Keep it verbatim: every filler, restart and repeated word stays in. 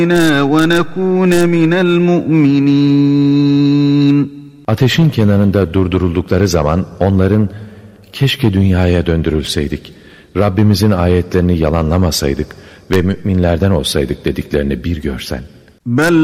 وَنَكُونَ مِنَ الْمُؤْمِنِينَ Ateşin kenarında durduruldukları zaman onların keşke dünyaya döndürülseydik, Rabbimizin ayetlerini yalanlamasaydık ve müminlerden olsaydık dediklerini bir görsen. Bel